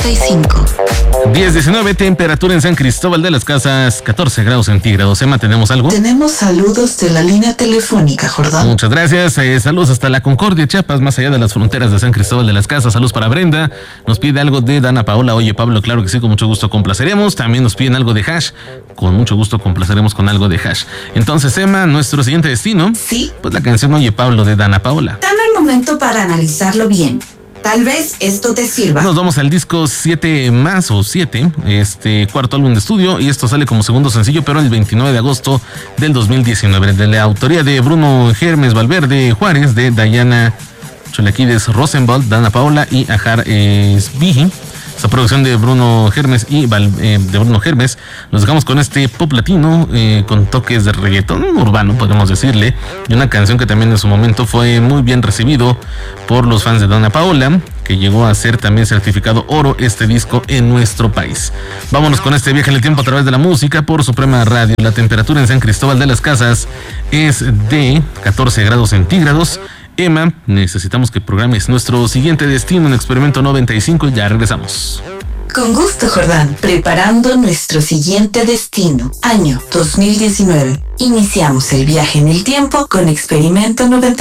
95. 10:19, temperatura en San Cristóbal de las Casas, 14 grados centígrados. Emma, ¿tenemos algo? Tenemos saludos de la línea telefónica, Jordán. Muchas gracias. Saludos hasta la Concordia, Chiapas, más allá de las fronteras de San Cristóbal de las Casas. Saludos para Brenda. Nos pide algo de Dana Paola. Oye, Pablo, claro que sí, con mucho gusto complaceremos. También nos piden algo de Hash. Con mucho gusto complaceremos con algo de Hash. Entonces, Emma, nuestro siguiente destino. Sí. Pues la canción Oye, Pablo de Dana Paola. Dame un momento para analizarlo bien. Tal vez esto te sirva. Nos vamos al disco 7 más o 7, cuarto álbum de estudio, y esto sale como segundo sencillo, pero el 29 de agosto del 2019, de la autoría de Bruno Hermes Valverde Juárez, de Dayana Cholaquides Rosenwald, Dana Paola y Ajar Sbihi. Esta producción de Bruno Hermes de Bruno Hermes. Nos dejamos con este pop latino con toques de reggaetón urbano, podemos decirle, y una canción que también en su momento fue muy bien recibido por los fans de Dana Paola, que llegó a ser también certificado oro este disco en nuestro país. Vámonos con este viaje en el tiempo a través de la música por Suprema Radio. La temperatura en San Cristóbal de las Casas es de 14 grados centígrados. Emma, necesitamos que programes nuestro siguiente destino en Experimento 95 y ya regresamos. Con gusto, Jordán. Preparando nuestro siguiente destino. Año 2019. Iniciamos el viaje en el tiempo con Experimento 95.